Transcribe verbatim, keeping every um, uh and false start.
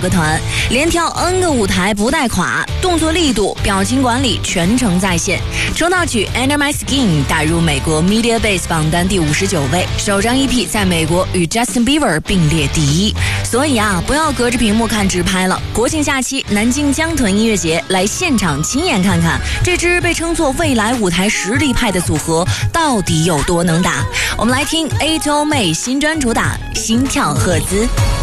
个团，连跳 N 个舞台不带垮，动作力度、表情管理全程在线。出道曲 Under My Skin 打入美国 Media Base 榜单第五十九位，首张 E P 在美国与 Justin Bieber 并列第一。所以啊，不要隔着屏幕看直拍了。国庆假期，南京江豚音乐节，来现场亲眼看看这支被称作未来舞台实力派的组合到底有多能打。我们来听 A T O 妹新专主打《心跳赫兹》。